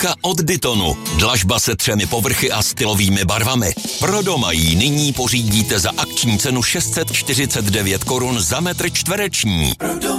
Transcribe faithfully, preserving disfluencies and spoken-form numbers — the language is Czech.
Dlažba od Dytonu. Dlažba se třemi povrchy a stylovými barvami. Pro doma ji nyní pořídíte za akční cenu šest set čtyřicet devět korun za metr čtvereční.